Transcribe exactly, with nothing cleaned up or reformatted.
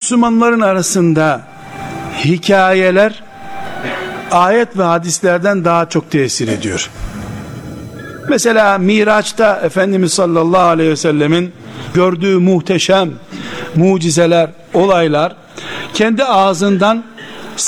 Müslümanların arasında hikayeler ayet ve hadislerden daha çok tesir ediyor. Mesela Miraç'ta Efendimiz sallallahu aleyhi ve sellemin gördüğü muhteşem mucizeler, olaylar kendi ağzından